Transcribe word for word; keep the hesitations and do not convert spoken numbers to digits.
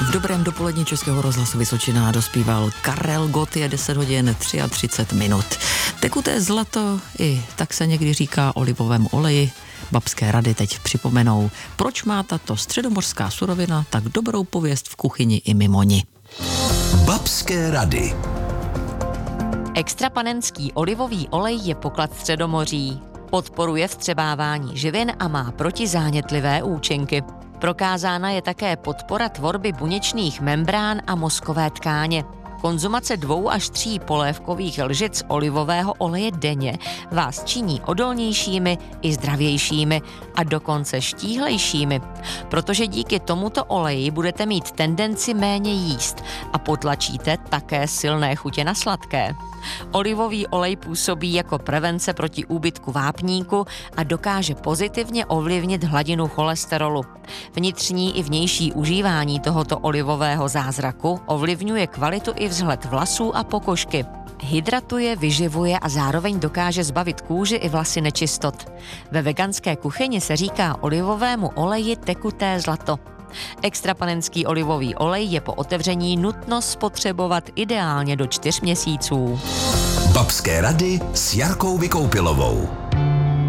V dobrém dopolední Českého rozhlasu Vysočina dospíval Karel Gott, je deset hodin třicet tři minut. Tekuté zlato, i tak se někdy říká olivovému oleji. Babské rady teď připomenou, proč má tato středomořská surovina tak dobrou pověst v kuchyni i mimo ni. Babské rady. Extrapanenský olivový olej je poklad Středomoří. Podporuje vstřebávání živin a má protizánětlivé účinky. Prokázána je také podpora tvorby buněčných membrán a mozkové tkáně. Konzumace dvou až tří polévkových lžic olivového oleje denně vás činí odolnějšími i zdravějšími a dokonce štíhlejšími, protože díky tomuto oleji budete mít tendenci méně jíst a potlačíte také silné chutě na sladké. Olivový olej působí jako prevence proti úbytku vápníku a dokáže pozitivně ovlivnit hladinu cholesterolu. Vnitřní i vnější užívání tohoto olivového zázraku ovlivňuje kvalitu i vzhled vlasů a pokožky. Hydratuje, vyživuje a zároveň dokáže zbavit kůži i vlasy nečistot. Ve veganské kuchyni se říká olivovému oleji tekuté zlato. Extrapanenský olivový olej je po otevření nutno spotřebovat ideálně do čtyř měsíců. Babské rady s Jarkou Vykoupilovou.